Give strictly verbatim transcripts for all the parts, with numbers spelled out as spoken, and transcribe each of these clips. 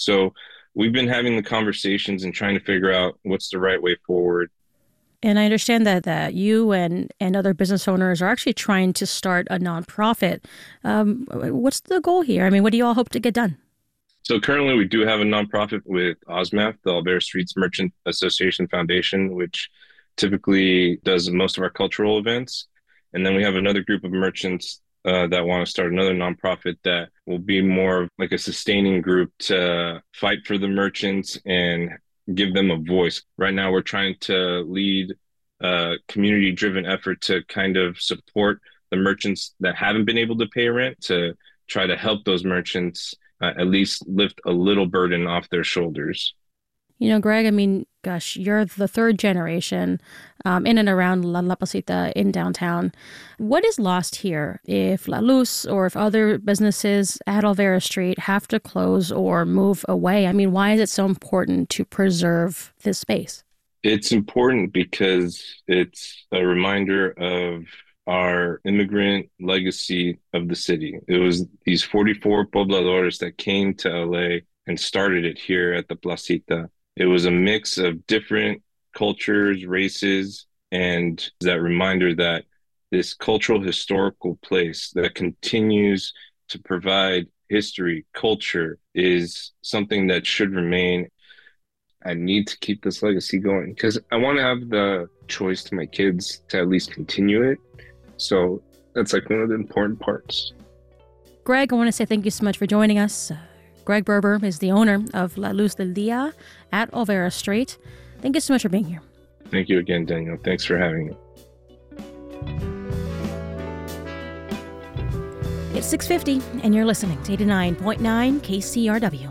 So we've been having the conversations and trying to figure out what's the right way forward. And I understand that that you and, and other business owners are actually trying to start a nonprofit. Um, what's the goal here? I mean, what do you all hope to get done? So currently we do have a nonprofit with OSMAF, the Olvera Streets Merchant Association Foundation, which typically does most of our cultural events. And then we have another group of merchants uh, that want to start another nonprofit that will be more like a sustaining group to fight for the merchants and give them a voice. Right now, we're trying to lead a community-driven effort to kind of support the merchants that haven't been able to pay rent, to try to help those merchants uh, at least lift a little burden off their shoulders. You know, Greg, I mean, gosh, you're the third generation um, in and around La, La Placita in downtown. What is lost here if La Luz or if other businesses at Olvera Street have to close or move away? I mean, why is it so important to preserve this space? It's important because it's a reminder of our immigrant legacy of the city. It was these forty-four pobladores that came to L A and started it here at the Placita. It was a mix of different cultures, races, and that reminder that this cultural historical place that continues to provide history, culture, is something that should remain. I need to keep this legacy going because I want to have the choice to my kids to at least continue it. So that's like one of the important parts. Greg, I want to say thank you so much for joining us. Greg Berber is the owner of La Luz del Dia at Olvera Street. Thank you so much for being here. Thank you again, Daniel. Thanks for having me. It's six fifty, and you're listening to eighty-nine point nine K C R W.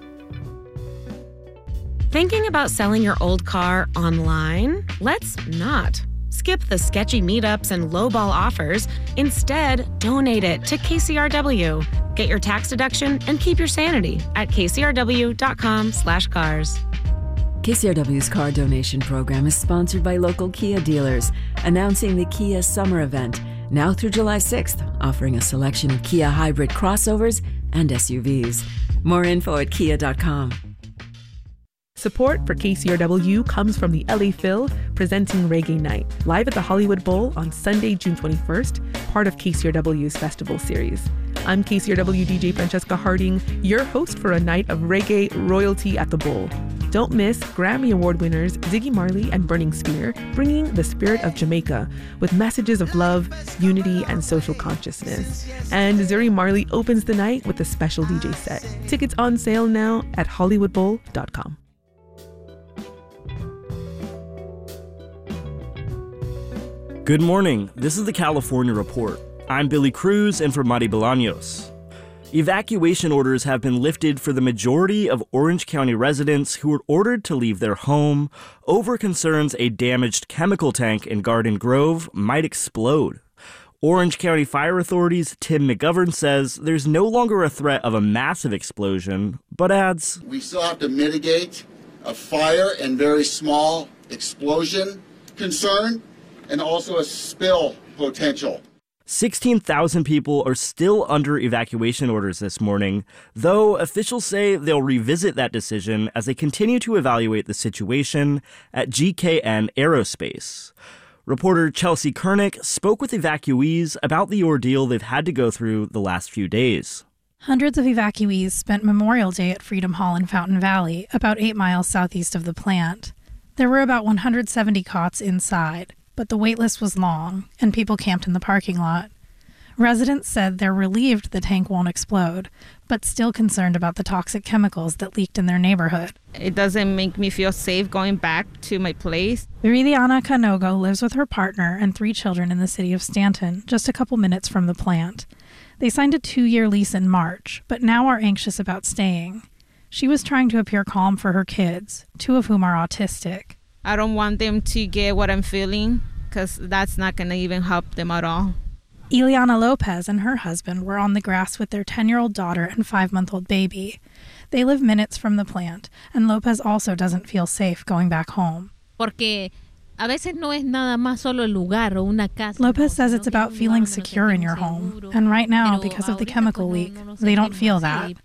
Thinking about selling your old car online? Let's not. Skip the sketchy meetups and lowball offers. Instead, donate it to K C R W. Get your tax deduction and keep your sanity at kcrw.com slash cars. K C R W's car donation program is sponsored by local Kia dealers, announcing the Kia Summer Event, now through July sixth, offering a selection of Kia hybrid crossovers and S U Vs. More info at kia dot com. Support for K C R W comes from the L A Phil, presenting Reggae Night, live at the Hollywood Bowl on Sunday, June twenty-first, part of K C R W's festival series. I'm K C R W D J Francesca Harding, your host for a night of reggae royalty at the Bowl. Don't miss Grammy Award winners Ziggy Marley and Burning Spear, bringing the spirit of Jamaica with messages of love, unity, and social consciousness. And Zuri Marley opens the night with a special D J set. Tickets on sale now at hollywood bowl dot com. Good morning. This is the California Report. I'm Billy Cruz and for Mari Bolaños. Evacuation orders have been lifted for the majority of Orange County residents who were ordered to leave their home over concerns a damaged chemical tank in Garden Grove might explode. Orange County Fire Authority's Tim McGovern says there's no longer a threat of a massive explosion, but adds, we still have to mitigate a fire and very small explosion concern, and also a spill potential. sixteen thousand people are still under evacuation orders this morning, though officials say they'll revisit that decision as they continue to evaluate the situation at G K N Aerospace. Reporter Chelsea Kernick spoke with evacuees about the ordeal they've had to go through the last few days. Hundreds of evacuees spent Memorial Day at Freedom Hall in Fountain Valley, about eight miles southeast of the plant. There were about one hundred seventy cots inside, but the wait list was long, and people camped in the parking lot. Residents said they're relieved the tank won't explode, but still concerned about the toxic chemicals that leaked in their neighborhood. It doesn't make me feel safe going back to my place. Viridiana Canogo lives with her partner and three children in the city of Stanton, just a couple minutes from the plant. They signed a two-year lease in March, but now are anxious about staying. She was trying to appear calm for her kids, two of whom are autistic. I don't want them to get what I'm feeling, because that's not going to even help them at all. Ileana Lopez and her husband were on the grass with their ten-year-old daughter and five-month-old baby. They live minutes from the plant, and Lopez also doesn't feel safe going back home. Porque a veces no es nada más solo el lugar o una casa. Lopez says it's about feeling secure in your home, and right now, because of the chemical leak, they don't feel that.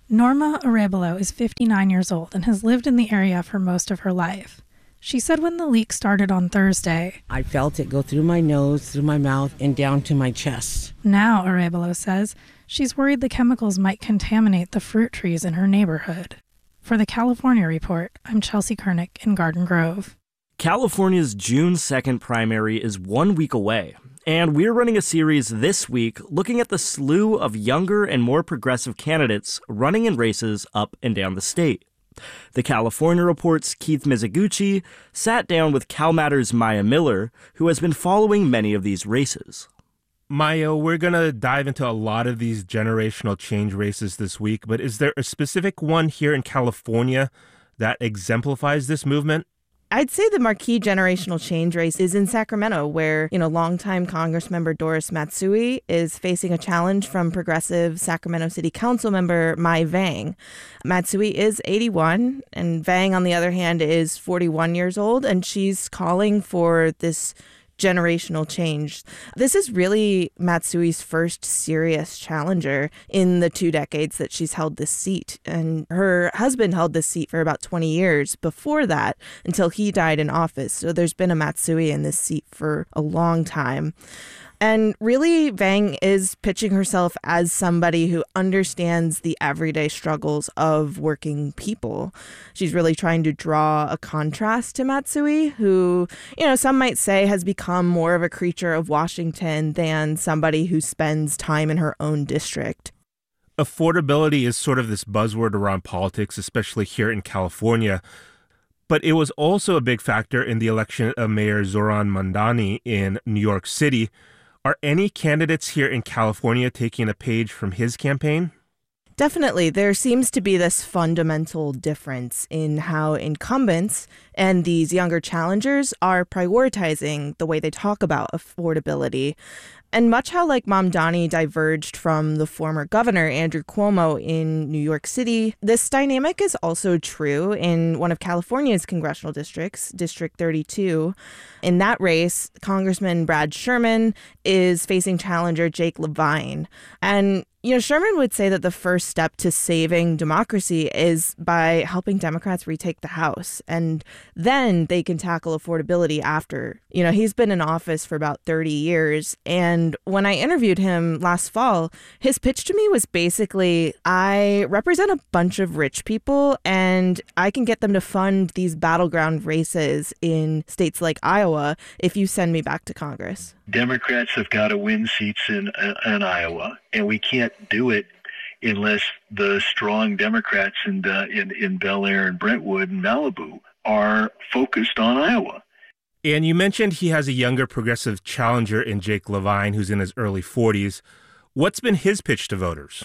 Norma Arevalo is fifty-nine years old and has lived in the area for most of her life. She said when the leak started on Thursday, I felt it go through my nose, through my mouth, and down to my chest. Now, Arevalo says, she's worried the chemicals might contaminate the fruit trees in her neighborhood. For the California Report, I'm Chelsea Kernick in Garden Grove. California's June second primary is one week away, and we're running a series this week looking at the slew of younger and more progressive candidates running in races up and down the state. The California Report's Keith Mizuguchi sat down with CalMatters' Maya Miller, who has been following many of these races. Maya, we're going to dive into a lot of these generational change races this week, but is there a specific one here in California that exemplifies this movement? I'd say the marquee generational change race is in Sacramento, where, you know, longtime Congressmember Doris Matsui is facing a challenge from progressive Sacramento City Council member Mai Vang. Matsui is eighty-one, and Vang, on the other hand, is forty-one years old, and she's calling for this generational change. This is really Matsui's first serious challenger in the two decades that she's held this seat. And her husband held this seat for about twenty years before that, until he died in office. So there's been a Matsui in this seat for a long time. And really, Vang is pitching herself as somebody who understands the everyday struggles of working people. She's really trying to draw a contrast to Matsui, who, you know, some might say has become more of a creature of Washington than somebody who spends time in her own district. Affordability is sort of this buzzword around politics, especially here in California. But it was also a big factor in the election of Mayor Zohran Mamdani in New York City. Are any candidates here in California taking a page from his campaign? Definitely. There seems to be this fundamental difference in how incumbents and these younger challengers are prioritizing the way they talk about affordability. And much how like Mamdani diverged from the former governor, Andrew Cuomo, in New York City, this dynamic is also true in one of California's congressional districts, District thirty-two. In that race, Congressman Brad Sherman is facing challenger Jake Levine. And you know, Sherman would say that the first step to saving democracy is by helping Democrats retake the House. And then they can tackle affordability after. You know, he's been in office for about thirty years. And when I interviewed him last fall, his pitch to me was basically, I represent a bunch of rich people and I can get them to fund these battleground races in states like Iowa if you send me back to Congress. Democrats have got to win seats in, in Iowa, and we can't do it unless the strong Democrats in, uh, in, in Bel Air and Brentwood and Malibu are focused on Iowa. And you mentioned he has a younger progressive challenger in Jake Levine, who's in his early forties. What's been his pitch to voters?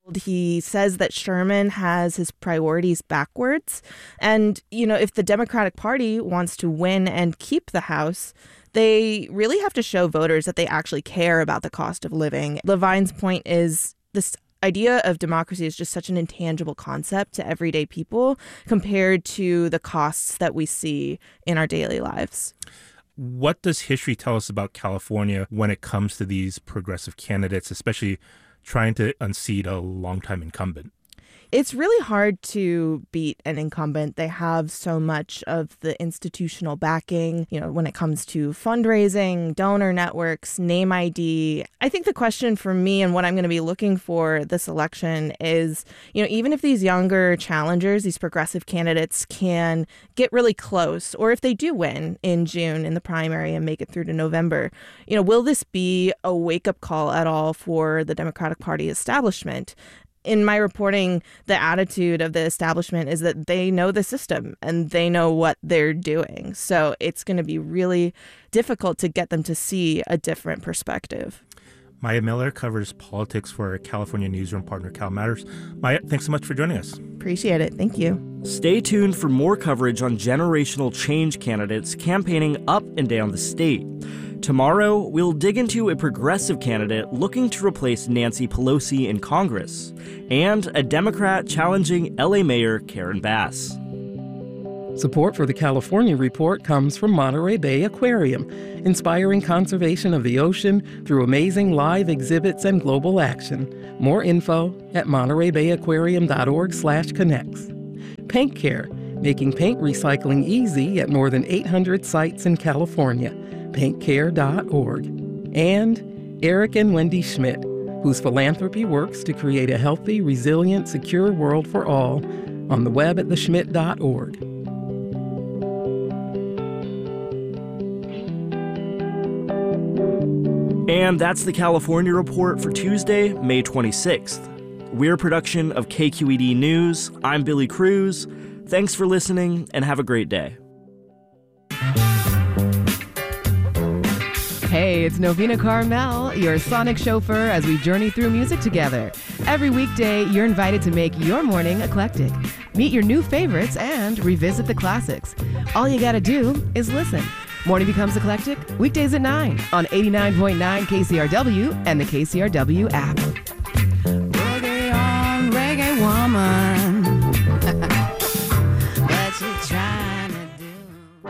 He says that Sherman has his priorities backwards. And, you know, if the Democratic Party wants to win and keep the House, they really have to show voters that they actually care about the cost of living. Levine's point is this idea of democracy is just such an intangible concept to everyday people compared to the costs that we see in our daily lives. What does history tell us about California when it comes to these progressive candidates, especially trying to unseat a longtime incumbent? It's really hard to beat an incumbent. They have so much of the institutional backing, you know, when it comes to fundraising, donor networks, name I D. I think the question for me and what I'm going to be looking for this election is, you know, even if these younger challengers, these progressive candidates can get really close, or if they do win in June in the primary and make it through to November, you know, will this be a wake-up call at all for the Democratic Party establishment? In my reporting, the attitude of the establishment is that they know the system and they know what they're doing. So it's going to be really difficult to get them to see a different perspective. Maya Miller covers politics for our California newsroom partner, CalMatters. Maya, thanks so much for joining us. Appreciate it. Thank you. Stay tuned for more coverage on generational change candidates campaigning up and down the state. Tomorrow, we'll dig into a progressive candidate looking to replace Nancy Pelosi in Congress, and a Democrat challenging L A Mayor Karen Bass. Support for the California Report comes from Monterey Bay Aquarium, inspiring conservation of the ocean through amazing live exhibits and global action. More info at monterey bay aquarium dot org slash connects. Paint Care, making paint recycling easy at more than eight hundred sites in California. paint care dot org. And Eric and Wendy Schmidt, whose philanthropy works to create a healthy, resilient, secure world for all, on the web at the schmidt dot org. And that's the California Report for Tuesday, May twenty-sixth. We're a production of K Q E D News. I'm Billy Cruz. Thanks for listening, and have a great day. Hey, it's Novena Carmel, your sonic chauffeur as we journey through music together. Every weekday, you're invited to make your morning eclectic. Meet your new favorites and revisit the classics. All you gotta do is listen. Morning Becomes Eclectic, weekdays at nine on eighty-nine point nine K C R W and the K C R W app. Reggae on, reggae woman. What you trying to do?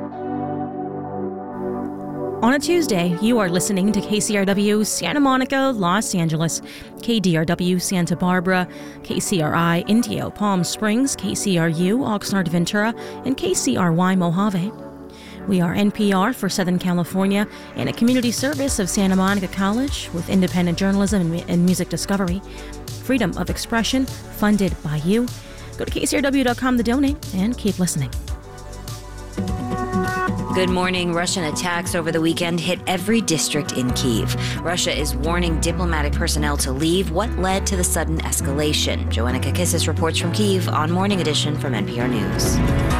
On a Tuesday, you are listening to K C R W Santa Monica, Los Angeles, K D R W Santa Barbara, K C R I Indio Palm Springs, K C R U Oxnard Ventura, and K C R Y Mojave. We are N P R for Southern California and a community service of Santa Monica College with independent journalism and music discovery. Freedom of expression, funded by you. Go to K C R W dot com to donate and keep listening. Good morning. Russian attacks over the weekend hit every district in Kyiv. Russia is warning diplomatic personnel to leave. What led to the sudden escalation? Joanna Kakissis reports from Kyiv on Morning Edition from N P R News.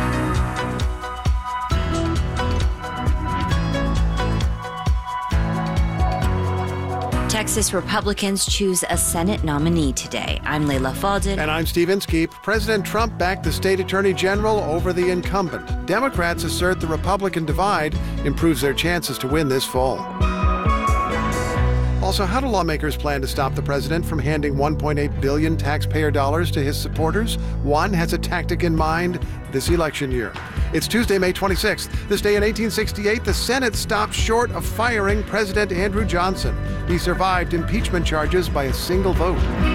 Texas Republicans choose a Senate nominee today. I'm Leila Fadel. And I'm Steve Inskeep. President Trump backed the state attorney general over the incumbent. Democrats assert the Republican divide improves their chances to win this fall. Also, how do lawmakers plan to stop the president from handing one point eight billion dollars taxpayer dollars to his supporters? One has a tactic in mind this election year. It's Tuesday, May twenty-sixth. This day in eighteen sixty-eight, the Senate stopped short of firing President Andrew Johnson. He survived impeachment charges by a single vote.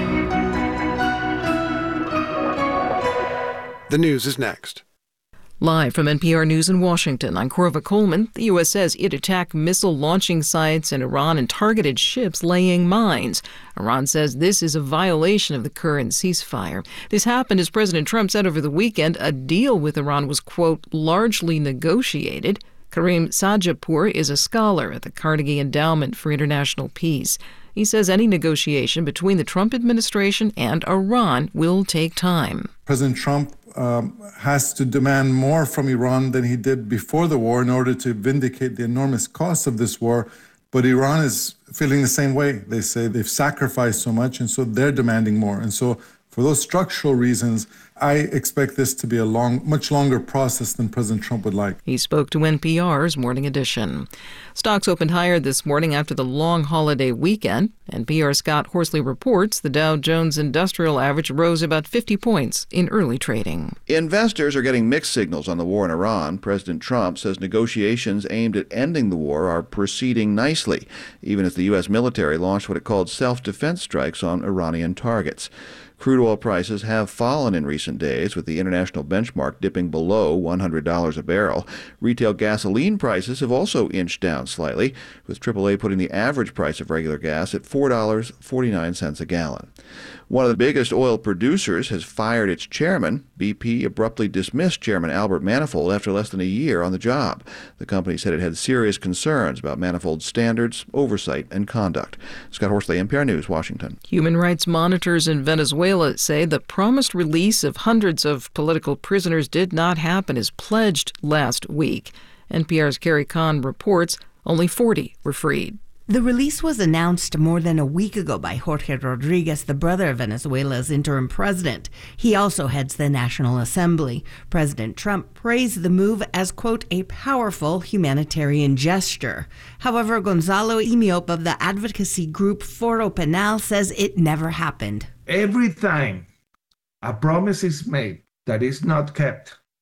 The news is next. Live from N P R News in Washington, I'm Corva Coleman. The U S says it attacked missile launching sites in Iran and targeted ships laying mines. Iran says this is a violation of the current ceasefire. This happened as President Trump said over the weekend a deal with Iran was, quote, largely negotiated. Karim Sajapour is a scholar at the Carnegie Endowment for International Peace. He says any negotiation between the Trump administration and Iran will take time. President Trump um, has to demand more from Iran than he did before the war in order to vindicate the enormous costs of this war. But Iran is feeling the same way. They say they've sacrificed so much, and so they're demanding more. And so for those structural reasons, I expect this to be a long, much longer process than President Trump would like. He spoke to N P R's Morning Edition. Stocks opened higher this morning after the long holiday weekend. N P R's Scott Horsley reports the Dow Jones Industrial Average rose about fifty points in early trading. Investors are getting mixed signals on the war in Iran. President Trump says negotiations aimed at ending the war are proceeding nicely, even as the U S military launched what it called self-defense strikes on Iranian targets. Crude oil prices have fallen in recent days, with the international benchmark dipping below one hundred dollars a barrel. Retail gasoline prices have also inched down slightly, with triple A putting the average price of regular gas at four dollars and forty-nine cents a gallon. One of the biggest oil producers has fired its chairman. B P abruptly dismissed Chairman Albert Manifold after less than a year on the job. The company said it had serious concerns about Manifold's standards, oversight, and conduct. Scott Horsley, N P R News, Washington. Human rights monitors in Venezuela say the promised release of hundreds of political prisoners did not happen as pledged last week. N P R's Carrie Kahn reports only forty were freed. The release was announced more than a week ago by Jorge Rodriguez, the brother of Venezuela's interim president. He also heads the National Assembly. President Trump praised the move as, quote, a powerful humanitarian gesture. However, Gonzalo Imiop of the advocacy group Foro Penal says it never happened. Every time a promise is made that is not kept,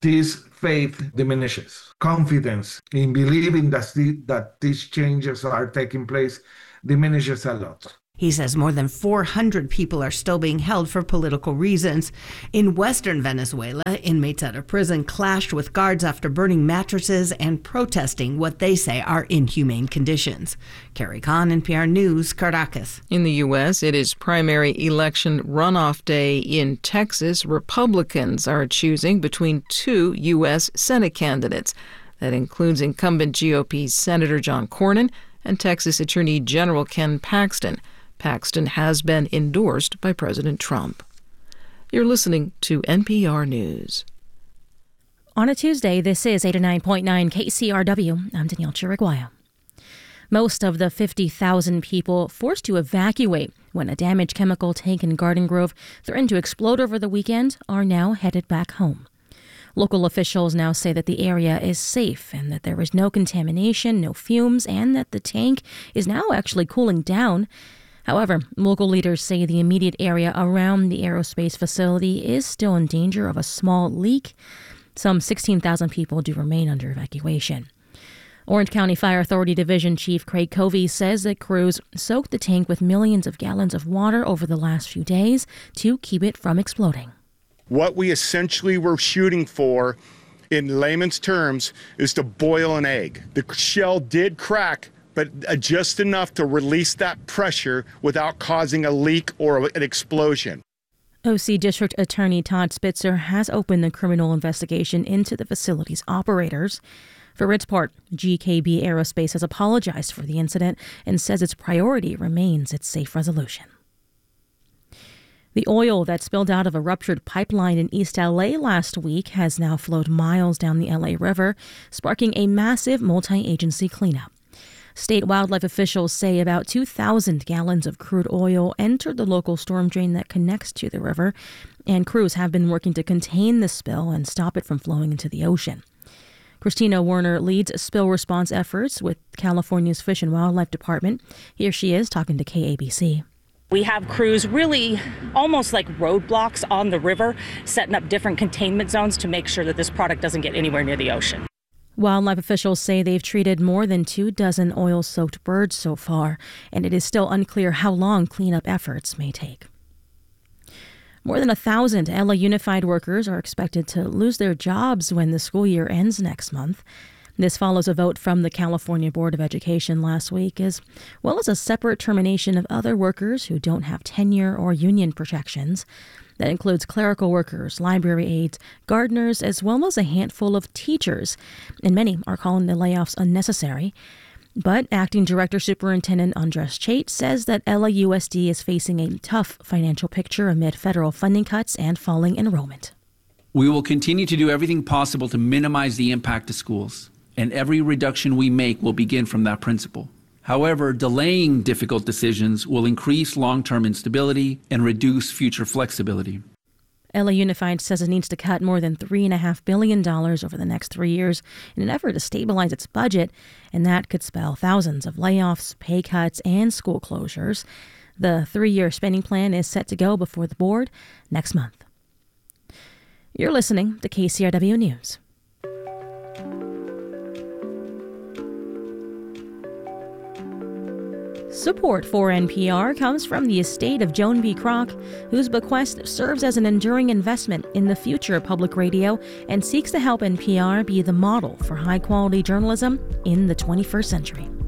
this faith diminishes. Confidence in believing that, the, that these changes are taking place diminishes a lot. He says more than four hundred people are still being held for political reasons. In western Venezuela, inmates at a prison clashed with guards after burning mattresses and protesting what they say are inhumane conditions. Carrie Kahn, N P R News, Caracas. In the U S, it is primary election runoff day in Texas. Republicans are choosing between two U S Senate candidates. That includes incumbent G O P Senator John Cornyn and Texas Attorney General Ken Paxton. Paxton has been endorsed by President Trump. You're listening to N P R News. On a Tuesday, this is eighty-nine point nine K C R W. I'm Danielle Chiriguayo. Most of the fifty thousand people forced to evacuate when a damaged chemical tank in Garden Grove threatened to explode over the weekend are now headed back home. Local officials now say that the area is safe and that there is no contamination, no fumes, and that the tank is now actually cooling down. However, local leaders say the immediate area around the aerospace facility is still in danger of a small leak. Some sixteen thousand people do remain under evacuation. Orange County Fire Authority Division Chief Craig Covey says that crews soaked the tank with millions of gallons of water over the last few days to keep it from exploding. What we essentially were shooting for, in layman's terms, is to boil an egg. The shell did crack, but just enough to release that pressure without causing a leak or an explosion. O C District Attorney Todd Spitzer has opened the criminal investigation into the facility's operators. For its part, G K B Aerospace has apologized for the incident and says its priority remains its safe resolution. The oil that spilled out of a ruptured pipeline in East L A last week has now flowed miles down the L A River, sparking a massive multi-agency cleanup. State wildlife officials say about two thousand gallons of crude oil entered the local storm drain that connects to the river, and crews have been working to contain the spill and stop it from flowing into the ocean. Christina Werner leads spill response efforts with California's Fish and Wildlife Department. Here she is talking to K A B C. We have crews really almost like roadblocks on the river, setting up different containment zones to make sure that this product doesn't get anywhere near the ocean. Wildlife officials say they've treated more than two dozen oil-soaked birds so far, and it is still unclear how long cleanup efforts may take. More than a thousand L A Unified workers are expected to lose their jobs when the school year ends next month. This follows a vote from the California Board of Education last week, as well as a separate termination of other workers who don't have tenure or union protections. That includes clerical workers, library aides, gardeners, as well as a handful of teachers. And many are calling the layoffs unnecessary. But Acting Director Superintendent Andres Chait says that L A U S D is facing a tough financial picture amid federal funding cuts and falling enrollment. We will continue to do everything possible to minimize the impact to schools, and every reduction we make will begin from that principle. However, delaying difficult decisions will increase long-term instability and reduce future flexibility. L A Unified says it needs to cut more than three point five billion dollars over the next three years in an effort to stabilize its budget, and that could spell thousands of layoffs, pay cuts, and school closures. The three-year spending plan is set to go before the board next month. You're listening to K C R W News. Support for N P R comes from the estate of Joan B. Kroc, whose bequest serves as an enduring investment in the future of public radio and seeks to help N P R be the model for high-quality journalism in the twenty-first century.